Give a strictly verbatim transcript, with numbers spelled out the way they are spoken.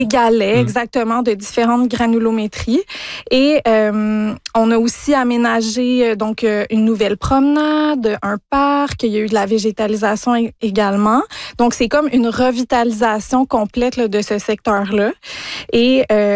galets, Mmh. exactement, de différentes granulométries. Et euh, on a aussi aménagé euh, donc euh, une nouvelle promenade, un parc. Il y a eu de la végétalisation é- également. Donc, c'est comme une revitalisation complète là, de ce secteur-là. Et euh,